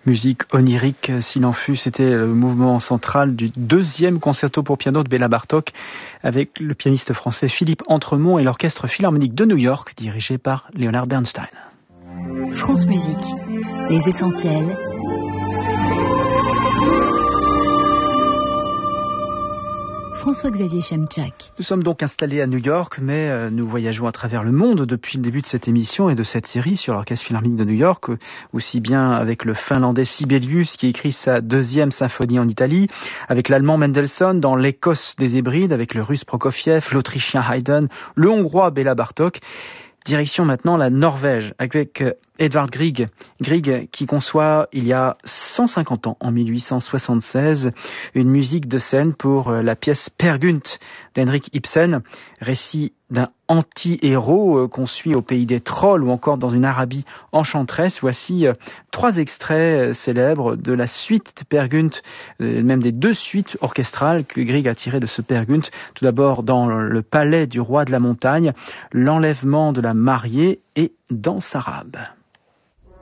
Musique onirique, s'il en fut, c'était le mouvement central du deuxième concerto pour piano de Béla Bartók avec le pianiste français Philippe Entremont et l'orchestre philharmonique de New York dirigé par Leonard Bernstein. France Musique, les essentiels. François-Xavier Chemchak. Nous sommes donc installés à New York, mais nous voyageons à travers le monde depuis le début de cette émission et de cette série sur l'Orchestre Philharmonique de New York, aussi bien avec le Finlandais Sibelius qui écrit sa deuxième symphonie en Italie, avec l'Allemand Mendelssohn dans l'Écosse des Hébrides, avec le Russe Prokofiev, l'Autrichien Haydn, le Hongrois Béla Bartók. Direction maintenant la Norvège avec Edvard Grieg. Grieg qui conçoit il y a 150 ans, en 1876, une musique de scène pour la pièce Per Gynt d'Henrik Ibsen, récit d'un anti-héros qu'on suit au pays des trolls ou encore dans une Arabie enchanteresse. Voici 3 extraits célèbres de la suite de Per Gynt, même des 2 suites orchestrales que Grieg a tirées de ce Per Gynt. Tout d'abord dans le palais du roi de la montagne, l'enlèvement de la mariée et Danse arabe.